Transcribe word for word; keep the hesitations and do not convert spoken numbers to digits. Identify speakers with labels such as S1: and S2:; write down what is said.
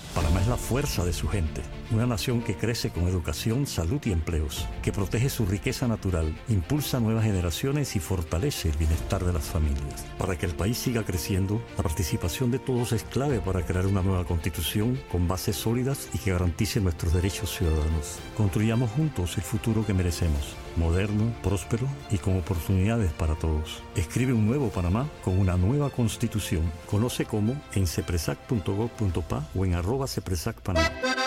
S1: Panamá es la fuerza de su gente, una nación que crece con educación, salud y empleos, que protege su riqueza natural, impulsa nuevas generaciones y fortalece el bienestar de las familias. Para que el país siga creciendo, la participación de todos es clave para crear una nueva constitución con bases sólidas y que garantice nuestros derechos ciudadanos. Construyamos juntos el futuro que merecemos, moderno, próspero y con oportunidades para todos. Escribe un nuevo Panamá con una nueva constitución. Conoce cómo en cepresac punto gov punto pa o en arroba cepresac Panamá.